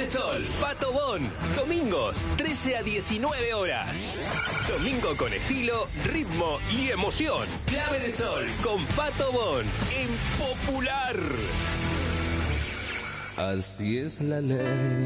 de Sol, Pato Bon. Domingos, 13 a 19 horas. Domingo con estilo, ritmo y emoción. Clave de Sol con Pato Bon en Popular. Así es la ley.